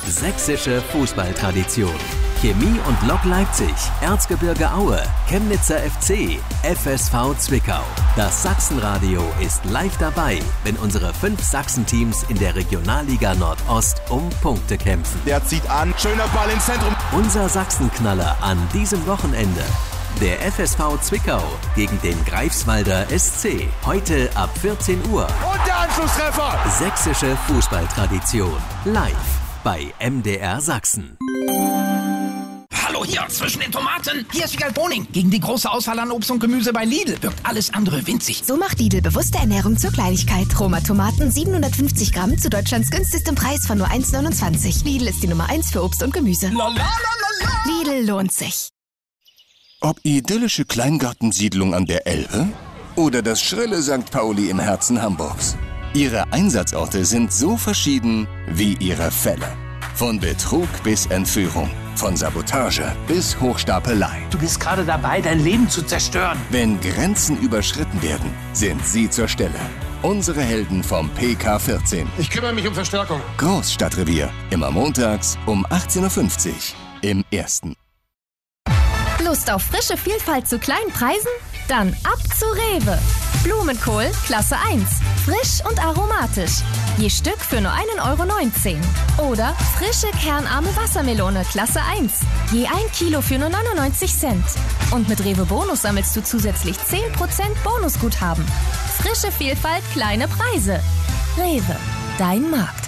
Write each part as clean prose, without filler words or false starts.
Sächsische Fußballtradition. Chemie und Lok Leipzig, Erzgebirge Aue, Chemnitzer FC, FSV Zwickau. Das Sachsenradio ist live dabei, wenn unsere 5 Sachsen-Teams in der Regionalliga Nordost um Punkte kämpfen. Der zieht an, schöner Ball ins Zentrum. Unser Sachsenknaller an diesem Wochenende. Der FSV Zwickau gegen den Greifswalder SC. Heute ab 14 Uhr. Und der Anschlusstreffer. Sächsische Fußballtradition. Live bei MDR Sachsen. Hallo hier, zwischen den Tomaten. Hier ist Wiegald Boning. Gegen die große Auswahl an Obst und Gemüse bei Lidl wirkt alles andere winzig. So macht Lidl bewusste Ernährung zur Kleinigkeit. Roma Tomaten 750 Gramm zu Deutschlands günstigstem Preis von nur 1,29. Lidl ist die Nummer 1 für Obst und Gemüse. Lidl lohnt sich. Ob idyllische Kleingartensiedlung an der Elbe oder das schrille St. Pauli im Herzen Hamburgs. Ihre Einsatzorte sind so verschieden wie ihre Fälle. Von Betrug bis Entführung, von Sabotage bis Hochstapelei. Du bist gerade dabei, dein Leben zu zerstören. Wenn Grenzen überschritten werden, sind sie zur Stelle. Unsere Helden vom PK14. Ich kümmere mich um Verstärkung. Großstadtrevier, immer montags um 18.50 Uhr im Ersten. Lust auf frische Vielfalt zu kleinen Preisen? Dann ab zu Rewe. Blumenkohl Klasse 1. Frisch und aromatisch. Je Stück für nur 1,19 €. Oder frische kernarme Wassermelone Klasse 1. Je 1 Kilo für nur 99 Cent. Und mit Rewe Bonus sammelst du zusätzlich 10% Bonusguthaben. Frische Vielfalt, kleine Preise. Rewe, dein Markt.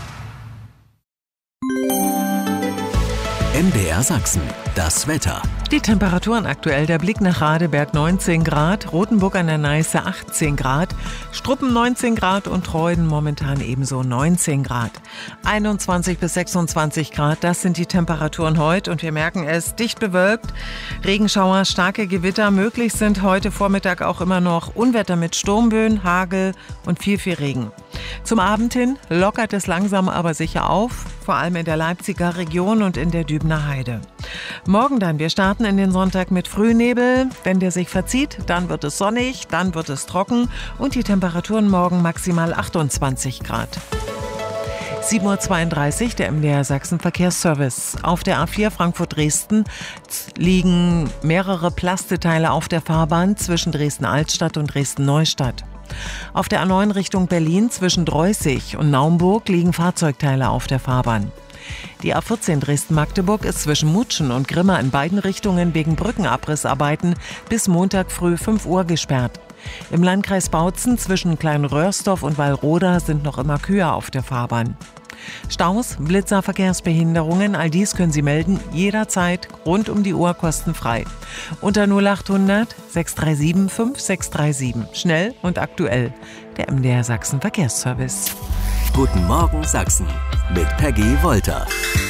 MDR Sachsen, das Wetter. Die Temperaturen aktuell: der Blick nach Radeberg 19 Grad, Rothenburg an der Neiße 18 Grad, Struppen 19 Grad und Treuden momentan ebenso 19 Grad. 21 bis 26 Grad, das sind die Temperaturen heute und wir merken es, dicht bewölkt. Regenschauer, starke Gewitter, möglich sind heute Vormittag auch immer noch Unwetter mit Sturmböen, Hagel und viel Regen. Zum Abend hin lockert es langsam aber sicher auf, vor allem in der Leipziger Region und in der Dübener Heide. Morgen dann, wir starten in den Sonntag mit Frühnebel. Wenn der sich verzieht, dann wird es sonnig, dann wird es trocken und die Temperaturen morgen maximal 28 Grad. 7.32 Uhr, der MDR Sachsen Verkehrsservice. Auf der A4 Frankfurt-Dresden liegen mehrere Plasteteile auf der Fahrbahn zwischen Dresden-Altstadt und Dresden-Neustadt. Auf der A9 Richtung Berlin zwischen Dreußig und Naumburg liegen Fahrzeugteile auf der Fahrbahn. Die A14 Dresden-Magdeburg ist zwischen Mutschen und Grimma in beiden Richtungen wegen Brückenabrissarbeiten bis Montag früh 5 Uhr gesperrt. Im Landkreis Bautzen zwischen Kleinröhrsdorf und Wallroda sind noch immer Kühe auf der Fahrbahn. Staus, Blitzer, Verkehrsbehinderungen, all dies können Sie melden, jederzeit, rund um die Uhr, kostenfrei. Unter 0800 637 5637. Schnell und aktuell. Der MDR Sachsen Verkehrsservice. Guten Morgen Sachsen mit Peggy Wolter.